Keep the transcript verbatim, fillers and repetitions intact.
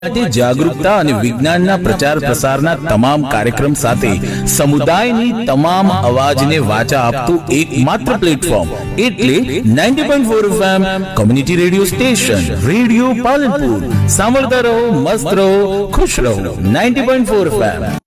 માટે જાગૃતતા અને વિજ્ઞાનના પ્રચાર પ્રસારના તમામ કાર્યક્રમ સાથે સમુદાયની તમામ અવાજને વાચા આપતું એકમાત્ર પ્લેટફોર્મ એટલે ninety point four FM community radio station radio Palanpur. સાંભળતા રહો, મસ્ત રહો, ખુશ રહો. Ninety point four FM.